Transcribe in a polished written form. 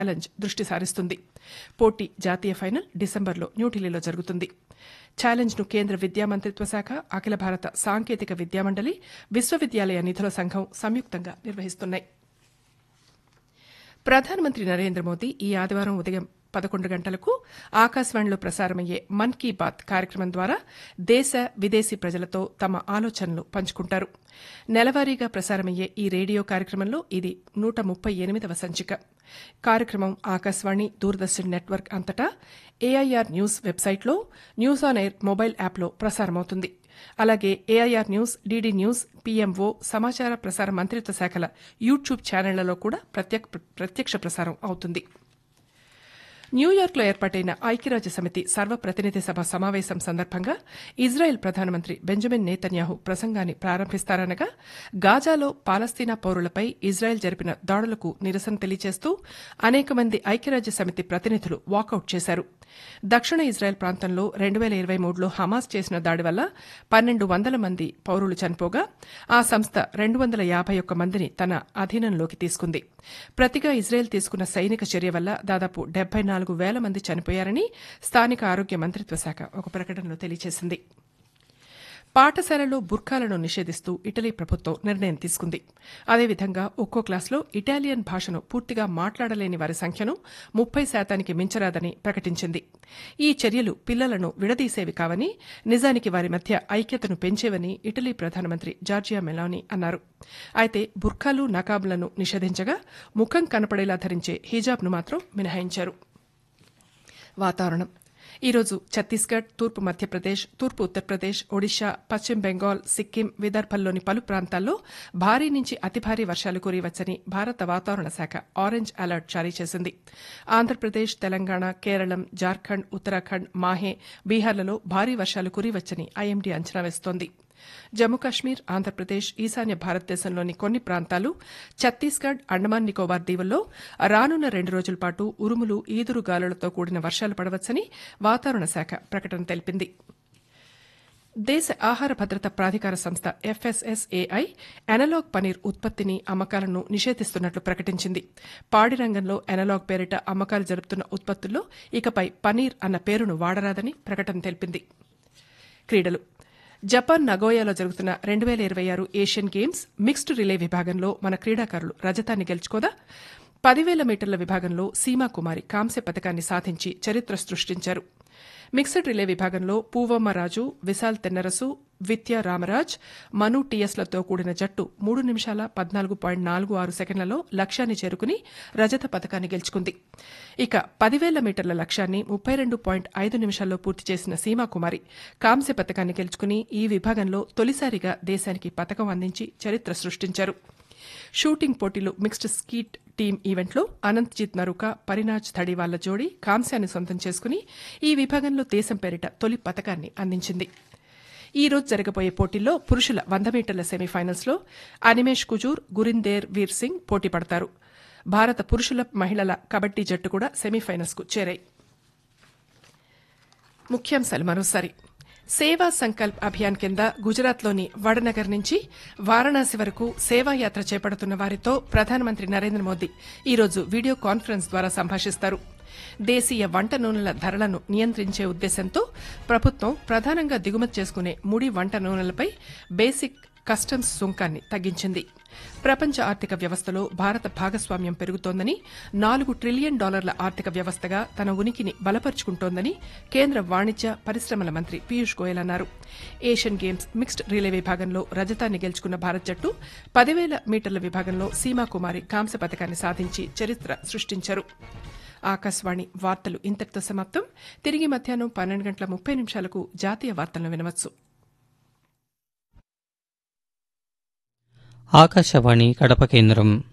Challenge దృష్టి సారిస్తుంది. పోటీ జాతీయ ఫైనల్ డిసెంబర్లో న్యూఢిల్లీలో జరుగుతుంది. ఛాలెంజ్ను కేంద్ర విద్యా మంత్రిత్వ శాఖ, అఖిల భారత సాంకేతిక విద్యామండలి, విశ్వవిద్యాలయ నిధుల సంఘం సంయుక్తంగా నిర్వహిస్తున్నాయి. ప్రధానమంత్రి నరేంద్ర మోదీ ఈ ఆదివారం ఉదయం 11 గంటలకు ఆకాశవాణిలో ప్రసారమయ్యే మన్ కీ బాత్ కార్యక్రమం ద్వారా దేశ, విదేశీ ప్రజలతో తమ ఆలోచనలు పంచుకుంటారు. నెలవారీగా ప్రసారమయ్యే ఈ రేడియో కార్యక్రమంలో ఇది 138వ సంచిక. కార్యక్రమం ఆకాశవాణి, దూరదర్శన్ నెట్వర్క్ అంతటా ఏఐఆర్ న్యూస్ వెబ్సైట్లో, న్యూస్ ఆన్ ఎయిర్ మొబైల్ యాప్లో ప్రసారమవుతుంది. అలాగే AIR news, DD news, PMO, సమాచార ప్రసార మంత్రిత్వ శాఖల యూట్యూబ్ ఛానళ్లలో కూడా ప్రత్యక్ష ప్రసారం అవుతుంది. న్యూయార్క్లో ఏర్పాటైన ఐక్యరాజ్య సమితి సర్వప్రతినిధి సభ సమావేశం సందర్భంగా ఇజ్రాయెల్ ప్రధానమంత్రి బెంజమిన్ నేతన్యాహు ప్రసంగాన్ని ప్రారంభిస్తారనగా, గాజాలో పాలస్తీనా పౌరులపై ఇజ్రాయెల్ జరిపిన దాడులకు నిరసన తెలియజేస్తూ అనేక మంది ఐక్యరాజ్య సమితి ప్రతినిధులు వాకౌట్ చేశారు. దక్షిణ ఇజ్రాయెల్ ప్రాంతంలో 2023లో హమాస్ చేసిన దాడి వల్ల 1200 మంది పౌరులు చనిపోగా, ఆ సంస్థ 251 మందిని తన అధీనంలోకి తీసుకుంది. ప్రతిగా ఇజ్రాయెల్ తీసుకున్న సైనిక చర్య వల్ల దాదాపు 74,000 మంది చనిపోయారని స్థానిక ఆరోగ్య మంత్రిత్వ శాఖ ఒక ప్రకటనలో తెలియజేసింది. పాఠశాలలో బుర్ఖాలను నిషేధిస్తూ ఇటలీ ప్రభుత్వం నిర్ణయం తీసుకుంది. అదేవిధంగా ఒక్కో క్లాసులో ఇటాలియన్ భాషను పూర్తిగా మాట్లాడలేని వారి సంఖ్యను 30% మించరాదని ప్రకటించింది. ఈ చర్యలు పిల్లలను విడదీసేవి కావని, నిజానికి వారి మధ్య ఐక్యతను పెంచేవని ఇటలీ ప్రధానమంత్రి జార్జియా మెలోనీ అన్నారు. అయితే బుర్ఖాలు, నకాబ్లను నిషేధించగా ముఖం కనపడేలా ధరించే హిజాబ్ను మాత్రం మినహాయించారు. వాతావరణం. ఈరోజు ఛత్తీస్గఢ్, తూర్పు మధ్యప్రదేశ్, తూర్పు ఉత్తరప్రదేశ్, ఒడిశా, పశ్చిమ బెంగాల్, సిక్కిం, విదర్భల్లోని పలు ప్రాంతాల్లో భారీ నుంచి అతి భారీ వర్షాలు కురియవచ్చని భారత వాతావరణ శాఖ ఆరెంజ్ అలర్ట్ జారీ చేసింది. ఆంధ్రప్రదేశ్, తెలంగాణ, కేరళం, జార్ఖండ్, ఉత్తరాఖండ్, మాహే, బీహార్లలో భారీ వర్షాలు కురియవచ్చని ఐఎండీ అంచనా వేస్తోంది. జమ్మూ కశ్మీర్, ఆంధ్రప్రదేశ్, ఈశాన్య భారతదేశంలోని కొన్ని ప్రాంతాలు, ఛత్తీస్గఢ్, అండమాన్ నికోబార్ దీవుల్లో రానున్న 2 రోజుల పాటు ఉరుములు, ఈదురు గాలులతో కూడిన వర్షాలు పడవచ్చని వాతావరణ శాఖ ప్రకటన తెలిపింది. దేశ ఆహార భద్రత ప్రాధికార సంస్థ ఎఫ్ఎస్ఎస్ఏఐ ఎనలాగ్ పనీర్ ఉత్పత్తిని, అమ్మకాలను నిషేధిస్తున్నట్లు ప్రకటించింది. పాడి రంగంలో ఎనలాగ్ పేరిట అమ్మకాలు జరుపుతున్న ఉత్పత్తుల్లో ఇకపై పనీర్ అన్న పేరును వాడరాదని ప్రకటన తెలిపింది. క్రీడలు. జపాన్ నగోయాలో జరుగుతున్న 2026 ఏషియన్ గేమ్స్ మిక్స్డ్ రిలే విభాగంలో మన క్రీడాకారులు రజతాన్ని గెలుచుకోగా, 10,000 మీటర్ల విభాగంలో సీమా కుమారి కాంస్య పతకాన్ని సాధించి చరిత్ర సృష్టించారు. మిక్స్డ్ రిలే విభాగంలో పూవమ్మ రాజు, విశాల్ తెన్నరసు, విత్య రామరాజ్, మను టీఎస్లతో కూడిన జట్టు 3 నిమిషాల 14.46 సెకండ్లలో లక్ష్యాన్ని చేరుకుని రజత పతకాన్ని గెలుచుకుంది. ఇక 10,000 మీటర్ల లక్ష్యాన్ని 32.5 నిమిషాల్లో పూర్తి చేసిన సీమాకుమారి కాంస్య పతకాన్ని గెలుచుకుని ఈ విభాగంలో తొలిసారిగా దేశానికి పతకం అందించి చరిత్ర సృష్టించారు. షూటింగ్ పోటీలు మిక్స్డ్ స్కీట్ టీమ్ ఈవెంట్లో అనంత్జిత్ నరుక, పరినాజ్ థడివాళ్ల జోడీ కాంస్యాన్ని సొంతం చేసుకుని ఈ విభాగంలో దేశం పేరిట తొలి పతకాన్ని అందించింది. ఈ రోజు జరగబోయే పోటీల్లో పురుషుల 100 మీటర్ల సెమీఫైనల్స్లో అనిమేష్ కుజూర్, గురిందేర్ వీర్ సింగ్ పోటీ పడతారు. భారత పురుషుల, మహిళల కబడ్డీ జట్టు కూడా సెమీఫైనల్స్కు చేరాయి. ముఖ్యాంశాలు మరోసారి. సేవా సంకల్ప్ అభియాన్ కింద గుజరాత్లోని వడనగర్ నుంచి వారణాసి వరకు సేవాయాత్ర చేపడుతున్న వారితో ప్రధానమంత్రి నరేంద్ర మోదీ ఈరోజు వీడియో కాన్ఫరెన్స్ ద్వారా సంభాషిస్తారు. దేశీయ వంట నూనెల ధరలను నియంత్రించే ఉద్దేశంతో ప్రభుత్వం ప్రధానంగా దిగుమతి చేసుకునే ముడి వంట నూనెలపై బేసిక్ కస్టమ్స్ సుంకాన్ని తగ్గించింది. ప్రపంచ ఆర్థిక వ్యవస్థలో భారత భాగస్వామ్యం పెరుగుతోందని, $4 ట్రిలియన్ ఆర్థిక వ్యవస్థగా తన ఉనికిని బలపరుచుకుంటోందని కేంద్ర వాణిజ్య, పరిశ్రమల మంత్రి పీయూష్ గోయల్ అన్నారు. ఏషియన్ గేమ్స్ మిక్స్డ్ రిలే విభాగంలో రజతాన్ని గెలుచుకున్న భారత్ జట్టు 10,000 మీటర్ల విభాగంలో సీమాకుమారి కాంస్య పతకాన్ని సాధించి చరిత్ర సృష్టించారు. ఆకాశవాణి వార్తలు ఇంతటితో సమాప్తం. తిరిగి మధ్యాహ్నం 12:30 జాతీయ వార్తలను వినవచ్చు. ఆకాశవాణి కడప కేంద్రం.